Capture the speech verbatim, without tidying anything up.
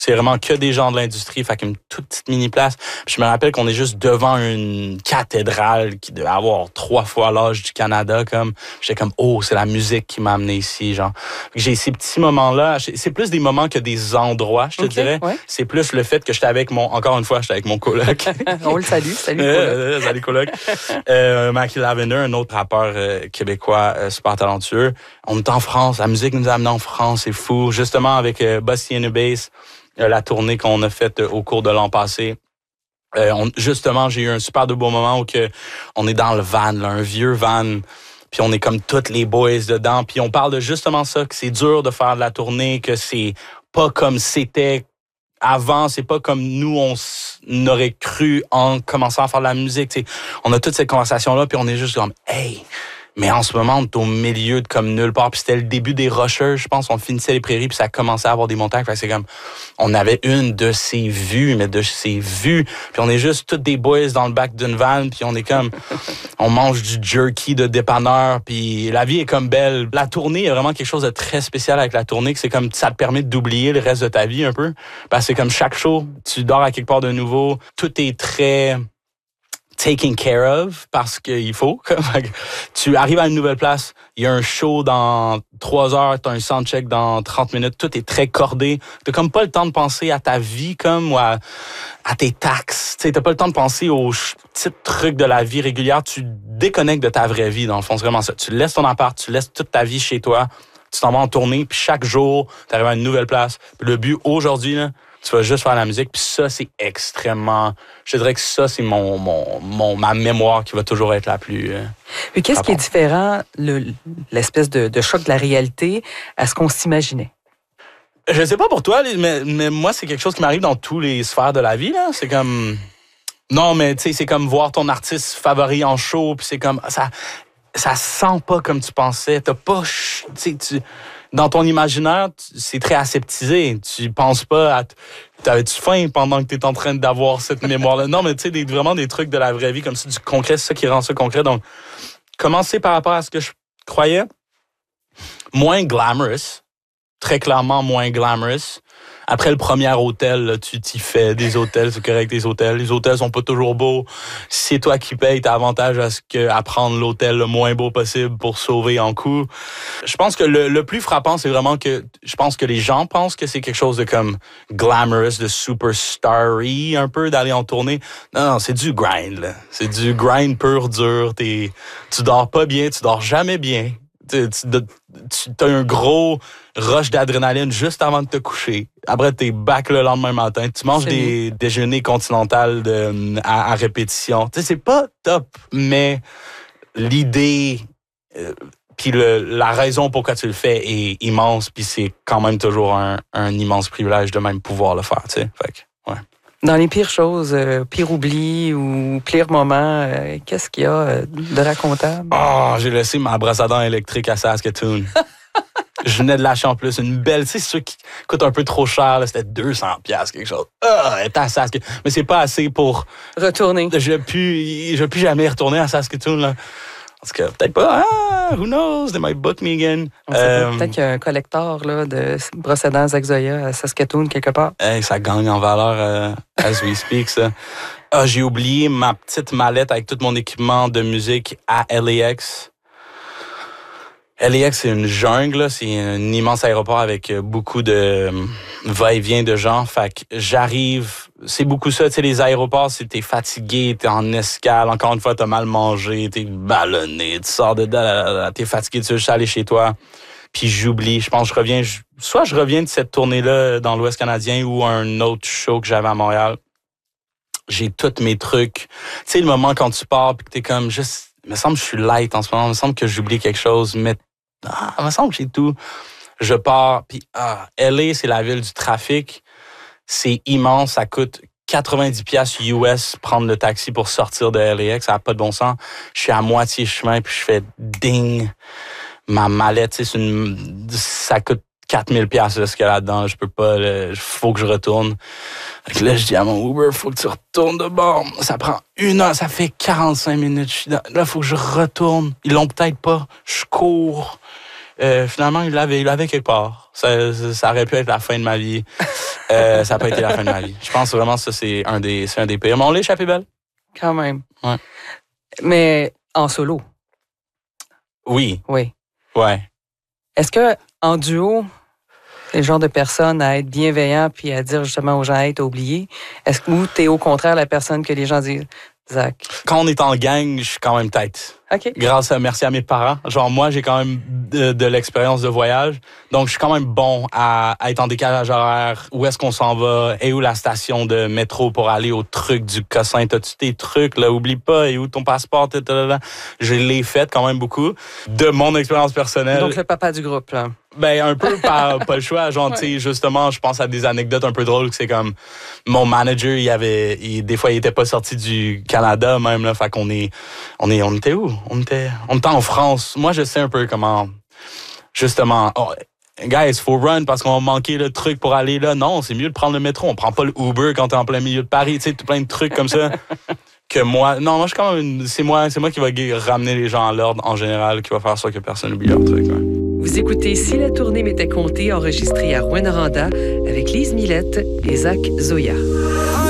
C'est vraiment que des gens de l'industrie, fait qu'une toute petite mini-place. Puis je me rappelle qu'on est juste devant une cathédrale qui devait avoir trois fois l'âge du Canada, comme. J'étais comme, oh, c'est la musique qui m'a amené ici, genre. J'ai ces petits moments-là. C'est plus des moments que des endroits, je te okay, dirais. Ouais. C'est plus le fait que j'étais avec mon, encore une fois, j'étais avec mon coloc. On le salue, salut coloc. Euh, salut coloc. euh, Mackie Lavender, un autre rappeur euh, québécois euh, super talentueux. On est en France, la musique nous a amenés en France, c'est fou. Justement, avec euh, Busty and the Bass, la tournée qu'on a faite au cours de l'an passé. Euh, on, justement, j'ai eu un super de beau moment où que on est dans le van, là, un vieux van, puis on est comme toutes les boys dedans, puis on parle de justement ça, que c'est dur de faire de la tournée, que c'est pas comme c'était avant, c'est pas comme nous, on, on aurait cru en commençant à faire de la musique. T'sais. On a toute cette conversation-là, puis on est juste comme « Hey! » Mais en ce moment, on est au milieu de comme nulle part. Puis c'était le début des rushers, je pense. On finissait les prairies, puis ça commençait à avoir des montagnes. Fait que c'est comme, on avait une de ces vues, mais de ces vues. Puis on est juste tous des boys dans le bac d'une van, puis on est comme, on mange du jerky de dépanneur, puis la vie est comme belle. La tournée, il y a vraiment quelque chose de très spécial avec la tournée, que c'est comme, ça te permet d'oublier le reste de ta vie un peu. Parce que c'est comme chaque show, tu dors à quelque part de nouveau. Tout est très taken care of parce qu'il faut. Tu arrives à une nouvelle place, il y a un show dans trois heures, tu as un soundcheck dans trente minutes, tout est très cordé. Tu comme pas le temps de penser à ta vie comme ou à, à tes taxes. Tu n'as pas le temps de penser aux petits trucs de la vie régulière. Tu déconnectes de ta vraie vie, dans le fond. C'est vraiment ça. Tu laisses ton appart, tu laisses toute ta vie chez toi, tu t'en vas en tournée, puis chaque jour, tu arrives à une nouvelle place. Puis le but aujourd'hui, là, tu vas juste faire la musique, puis ça, c'est extrêmement... Je dirais que ça, c'est mon, mon, mon, ma mémoire qui va toujours être la plus... Euh, mais qu'est-ce qui est différent, le, l'espèce de, de choc de la réalité, à ce qu'on s'imaginait? Je sais pas pour toi, mais, mais moi, c'est quelque chose qui m'arrive dans tous les sphères de la vie, là. C'est comme... Non, mais tu sais, c'est comme voir ton artiste favori en show, puis c'est comme... Ça, ça sent pas comme tu pensais. T'as pas... Tu sais, tu... Dans ton imaginaire, c'est très aseptisé. Tu penses pas à... T'avais-tu faim pendant que t'es en train d'avoir cette mémoire-là? Non, mais tu sais, des, vraiment des trucs de la vraie vie, comme ça, du concret, c'est ça qui rend ça concret. Donc, commencer par rapport à ce que je croyais, moins glamorous, très clairement moins glamorous. Après le premier hôtel, là, tu t'y fais des hôtels, c'est correct, des hôtels. Les hôtels sont pas toujours beaux. Si c'est toi qui payes, t'as avantage à, ce que, à prendre l'hôtel le moins beau possible pour sauver en coût. Je pense que le, le plus frappant, c'est vraiment que je pense que les gens pensent que c'est quelque chose de comme glamorous, de superstar-y, un peu, d'aller en tournée. Non, non, c'est du grind, là. C'est du grind pur, dur. T'es, tu dors pas bien, tu dors jamais bien. Tu, tu, tu as un gros rush d'adrénaline juste avant de te coucher. Après, t'es back le lendemain matin. Tu manges c'est des bien. Déjeuners continentales de, à, à répétition. Tu sais, c'est pas top, mais l'idée, euh, puis la raison pourquoi tu le fais est immense, puis c'est quand même toujours un, un immense privilège de même pouvoir le faire, tu sais. Fait que, ouais. Dans les pires choses, euh, pire oubli ou pire moment, euh, qu'est-ce qu'il y a euh, de racontable? Oh, j'ai laissé ma brosse à dents électrique à Saskatoon. Je venais de lâcher en plus une belle, tu sais, ceux qui coûtent un peu trop cher, là, c'était deux cents piastres, quelque chose. Ah, elle était à Saskatoon. Mais c'est pas assez pour... Retourner. Je ne vais plus jamais retourner à Saskatoon, là. Parce que peut-être pas, ah, who knows, they might book me again. Euh, peut-être qu'il y a un collector là, de brosses à dents Zaxoya à Saskatoon, quelque part. Hey, ça gagne en valeur euh, as we speak, ça. Ah, j'ai oublié ma petite mallette avec tout mon équipement de musique à L A X. L A X, c'est une jungle, là. C'est un immense aéroport avec beaucoup de va-et-vient de gens. Fait que j'arrive... C'est beaucoup ça, tu sais, les aéroports, c'est t'es fatigué, t'es en escale, encore une fois, t'as mal mangé, t'es ballonné, tu sors de là, t'es fatigué, tu veux juste aller chez toi. Puis j'oublie, je pense que je reviens... Je, soit je reviens de cette tournée-là dans l'Ouest canadien ou un autre show que j'avais à Montréal. J'ai tous mes trucs. Tu sais, le moment quand tu pars puis que t'es comme juste... Il me semble que je suis light en ce moment, il me semble que j'oublie quelque chose, mais... Ah, il me semble que j'ai tout. Je pars, puis ah, L A, c'est la ville du trafic. C'est immense, ça coûte quatre-vingt-dix piastres U S prendre le taxi pour sortir de L A X, ça n'a pas de bon sens. Je suis à moitié chemin, puis je fais ding. Ma mallette, c'est une, ça coûte quatre mille piastres ce qu'il y a là-dedans. Je peux pas, il faut que je retourne. Donc là, je dis à mon Uber, il faut que tu retournes de bord. Ça prend une heure, ça fait quarante-cinq minutes. Je suis dans, là, il faut que je retourne. Ils l'ont peut-être pas. Je cours. Euh, finalement, il l'avait, il l'avait quelque part. Ça, ça, ça aurait pu être la fin de ma vie. Euh, ça n'a pas été la fin de ma vie. Je pense vraiment que ça, c'est un des, c'est un des pires. Mais on l'a échappé belle. Quand même. Ouais. Mais en solo. Oui. Oui. Ouais. Est-ce que en duo, c'est le genre de personne à être bienveillant puis à dire justement aux gens, hey, t'as oublié? Est-ce que tu es au contraire la personne que les gens disent, Zach? Quand on est en gang, je suis quand même tête. OK. Grâce à, merci à mes parents. Genre, moi, j'ai quand même de, de l'expérience de voyage. Donc, je suis quand même bon à, à être en décalage horaire. Où est-ce qu'on s'en va? Et où la station de métro pour aller au truc du Cossin? T'as-tu tes trucs, là? Oublie pas. Et où ton passeport? Je l'ai fait quand même beaucoup. De mon expérience personnelle. Donc, le papa du groupe, là. Ben, un peu par pas le choix. Genre, ouais. Tu sais, justement, je pense à des anecdotes un peu drôles que c'est comme mon manager, il avait, il, des fois, il était pas sorti du Canada même, là. Fait qu'on est, on est, on était où? On était, on était en France. Moi, je sais un peu comment, justement, oh, guys, faut run parce qu'on a manqué le truc pour aller là. Non, c'est mieux de prendre le métro. On prend pas le Uber quand t'es en plein milieu de Paris. Tu sais, plein de trucs comme ça. Que moi, non, moi, je suis quand même, une, c'est moi, c'est moi qui va ramener les gens à l'ordre en général, qui va faire ça que personne n'oublie leur truc, ouais. Vous écoutez Si la tournée m'était comptée, enregistré à Rouyn-Noranda avec Lise Millette et Zach Zoya.